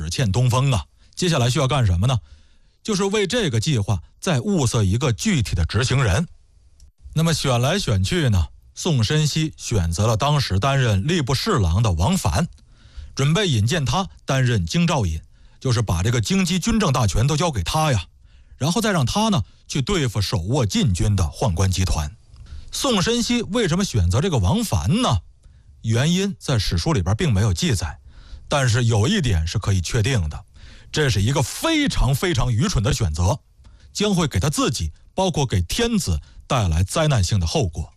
欠东风啊。接下来需要干什么呢？就是为这个计划再物色一个具体的执行人。那么选来选去呢，宋申锡选择了当时担任吏部侍郎的王凡，准备引荐他担任京兆尹，就是把这个京畿军政大权都交给他呀，然后再让他呢去对付手握禁军的宦官集团。宋申锡为什么选择这个王凡呢？原因在史书里边并没有记载，但是有一点是可以确定的，这是一个非常非常愚蠢的选择，将会给他自己包括给天子带来灾难性的后果。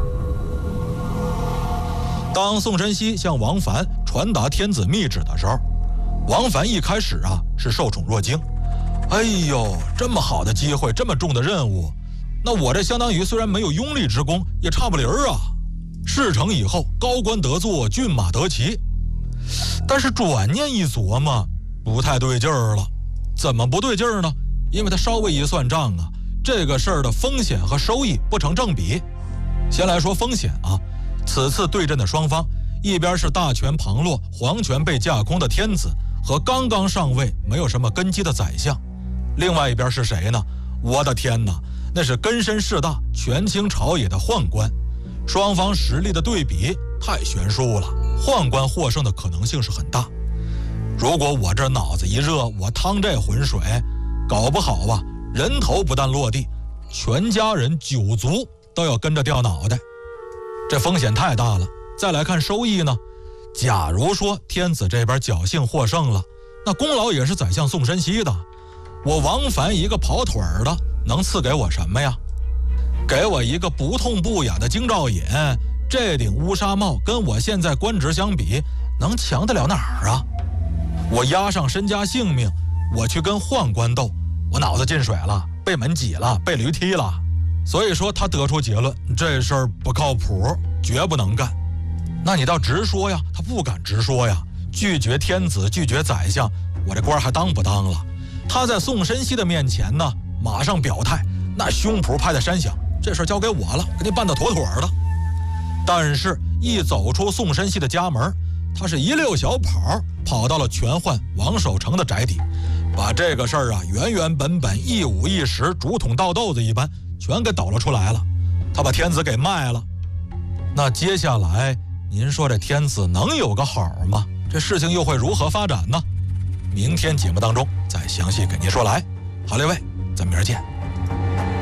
当宋申锡向王凡传达天子密旨的时候，王凡一开始是受宠若惊，哎呦，这么好的机会，这么重的任务，那我这相当于虽然没有拥立之功，也差不离儿啊。事成以后，高官得坐，骏马得骑。但是转念一琢磨，不太对劲儿了。怎么不对劲儿呢？因为他稍微一算账这个事儿的风险和收益不成正比。先来说风险此次对阵的双方，一边是大权旁落、皇权被架空的天子和刚刚上位没有什么根基的宰相，另外一边是谁呢？我的天哪，那是根深势大、权倾朝野的宦官。双方实力的对比太悬殊了，宦官获胜的可能性是很大。如果我这脑子一热，我趟这浑水，搞不好人头不但落地，全家人9族都要跟着掉脑袋，这风险太大了。再来看收益呢，假如说天子这边侥幸获胜了，那功劳也是宰相宋申锡的，我王凡一个跑腿的能赐给我什么呀？给我一个不痛不痒的京兆尹，这顶乌纱帽跟我现在官职相比，能强得了哪儿啊？我押上身家性命，我去跟宦官斗，我脑子进水了，被门挤了，被驴踢了。所以说他得出结论，这事儿不靠谱，绝不能干。那你倒直说呀，他不敢直说呀，拒绝天子，拒绝宰相，我这官还当不当了？他在宋申锡的面前呢，马上表态，那胸脯拍得山响，这事儿交给我了，给你办得妥妥的。但是一走出宋申锡的家门，他是一溜小跑到了权宦王守成的宅邸，把这个事儿原原本本一五一十竹筒倒豆子一般全给抖了出来了。他把天子给卖了。那接下来您说这天子能有个好吗？这事情又会如何发展呢？明天节目当中再详细给您说来。好，列位，咱明儿见。